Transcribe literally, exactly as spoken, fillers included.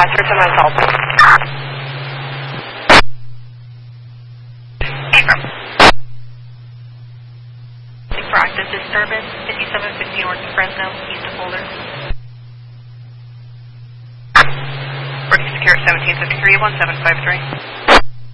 password to myself. Affirm. For active disturbance, fifty-seven fifty North Fresno, east of Boulder. Working secure at seventeen fifty-three, one seven five three.